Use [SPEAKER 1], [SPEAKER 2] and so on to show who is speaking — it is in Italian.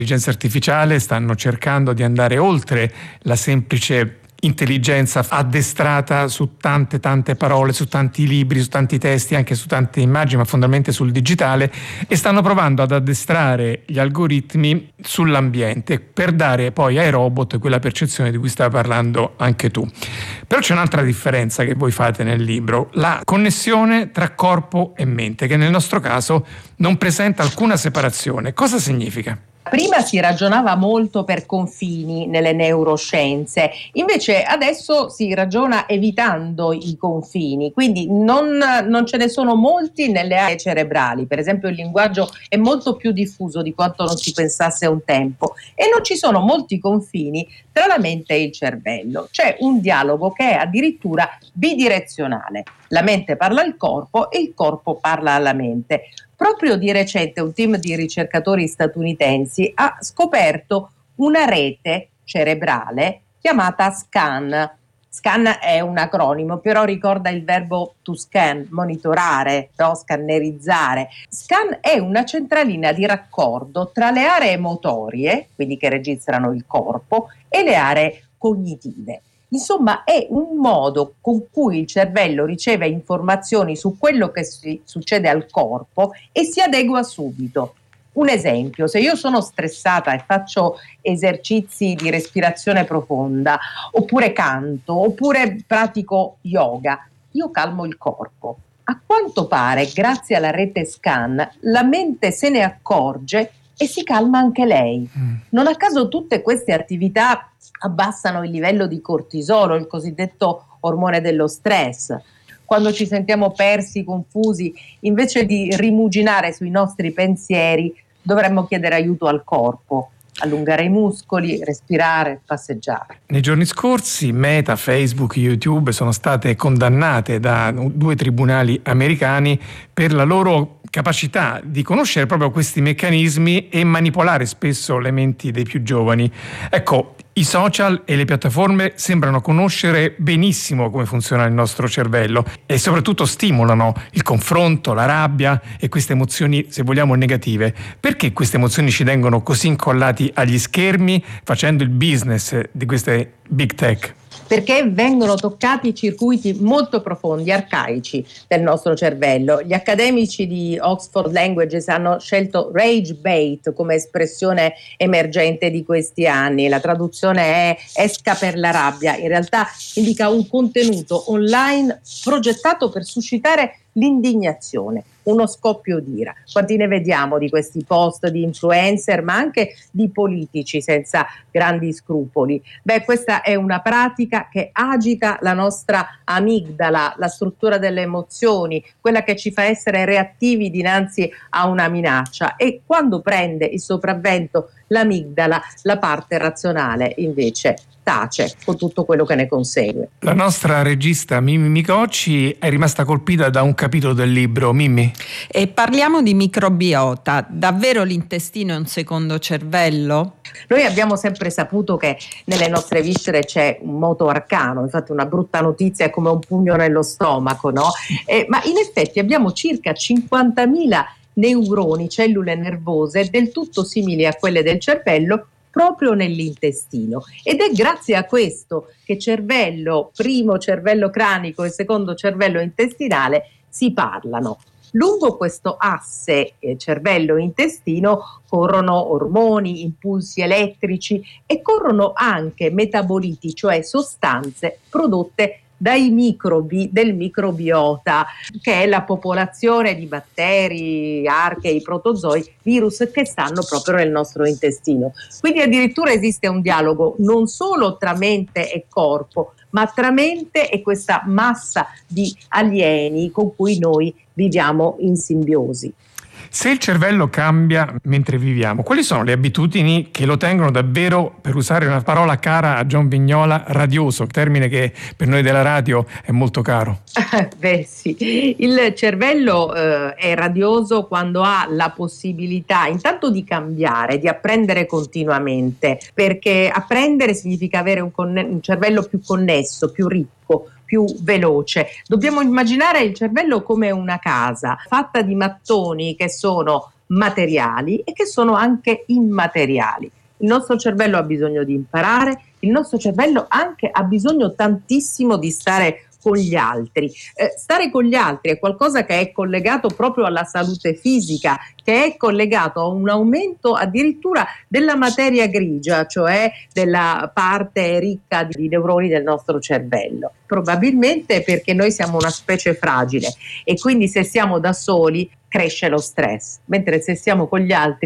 [SPEAKER 1] L'intelligenza artificiale stanno cercando di andare oltre la semplice intelligenza addestrata su tante parole, su tanti libri, su tanti testi, anche su tante immagini, ma fondamentalmente sul digitale, e stanno provando ad addestrare gli algoritmi sull'ambiente per dare poi ai robot quella percezione di cui stavi parlando anche tu. Però c'è un'altra differenza che voi fate nel libro: la connessione tra corpo e mente, che nel nostro caso non presenta alcuna separazione. Cosa significa?
[SPEAKER 2] Prima si ragionava molto per confini nelle neuroscienze, invece adesso si ragiona evitando i confini, quindi non ce ne sono molti nelle aree cerebrali. Per esempio il linguaggio è molto più diffuso di quanto non si pensasse un tempo e non ci sono molti confini tra la mente e il cervello. C'è un dialogo che è addirittura bidirezionale. La mente parla al corpo e il corpo parla alla mente. Proprio di recente un team di ricercatori statunitensi ha scoperto una rete cerebrale chiamata SCAN. SCAN è un acronimo, però ricorda il verbo to scan, monitorare, no? Scannerizzare. SCAN è una centralina di raccordo tra le aree motorie, quindi che registrano il corpo, e le aree cognitive. Insomma, è un modo con cui il cervello riceve informazioni su quello che succede al corpo e si adegua subito. Un esempio: se io sono stressata e faccio esercizi di respirazione profonda, oppure canto, oppure pratico yoga, io calmo il corpo. A quanto pare, grazie alla rete SCAN, la mente se ne accorge e si calma anche lei. Non a caso tutte queste attività abbassano il livello di cortisolo, il cosiddetto ormone dello stress. Quando ci sentiamo persi, confusi, invece di rimuginare sui nostri pensieri, dovremmo chiedere aiuto al corpo, allungare i muscoli, respirare, passeggiare.
[SPEAKER 1] Nei giorni scorsi Meta, Facebook, YouTube sono state condannate da 2 tribunali americani per la loro capacità di conoscere proprio questi meccanismi e manipolare spesso le menti dei più giovani. Ecco, i social e le piattaforme sembrano conoscere benissimo come funziona il nostro cervello e soprattutto stimolano il confronto, la rabbia e queste emozioni, se vogliamo, negative. Perché queste emozioni ci tengono così incollati agli schermi, facendo il business di queste big tech?
[SPEAKER 2] Perché vengono toccati circuiti molto profondi, arcaici del nostro cervello. Gli accademici di Oxford Languages hanno scelto rage bait come espressione emergente di questi anni. La traduzione è esca per la rabbia. In realtà indica un contenuto online progettato per suscitare l'indignazione, uno scoppio d'ira. Quanti ne vediamo di questi post di influencer, ma anche di politici senza grandi scrupoli? Questa è una pratica che agita la nostra amigdala, la struttura delle emozioni, quella che ci fa essere reattivi dinanzi a una minaccia, e quando prende il sopravvento l'amigdala, la parte razionale invece tace con tutto quello che ne consegue.
[SPEAKER 1] La nostra regista Mimmi Micocci è rimasta colpita da un capitolo del libro. Mimmi?
[SPEAKER 3] E parliamo di microbiota. Davvero l'intestino è un secondo cervello?
[SPEAKER 2] Noi abbiamo sempre saputo che nelle nostre viscere c'è un moto arcano, infatti una brutta notizia è come un pugno nello stomaco, no? Ma in effetti abbiamo circa 50.000 neuroni, cellule nervose del tutto simili a quelle del cervello, proprio nell'intestino, ed è grazie a questo che cervello, primo cervello cranico e secondo cervello intestinale, si parlano. Lungo questo asse cervello-intestino corrono ormoni, impulsi elettrici e corrono anche metaboliti, cioè sostanze prodotte dai microbi del microbiota, che è la popolazione di batteri, archei, protozoi, virus che stanno proprio nel nostro intestino. Quindi addirittura esiste un dialogo non solo tra mente e corpo, ma tra mente e questa massa di alieni con cui noi viviamo in simbiosi.
[SPEAKER 1] Se il cervello cambia mentre viviamo, quali sono le abitudini che lo tengono davvero, per usare una parola cara a John Vignola, radioso, termine che per noi della radio è molto caro?
[SPEAKER 2] Sì, il cervello è radioso quando ha la possibilità intanto di cambiare, di apprendere continuamente, perché apprendere significa avere un cervello più connesso, più ricco, più veloce. Dobbiamo immaginare il cervello come una casa fatta di mattoni che sono materiali e che sono anche immateriali. Il nostro cervello ha bisogno di imparare, il nostro cervello anche ha bisogno tantissimo di stare con gli altri. Stare con gli altri è qualcosa che è collegato proprio alla salute fisica, che è collegato a un aumento addirittura della materia grigia, cioè della parte ricca di neuroni del nostro cervello. Probabilmente perché noi siamo una specie fragile e quindi se siamo da soli cresce lo stress, mentre se siamo con gli altri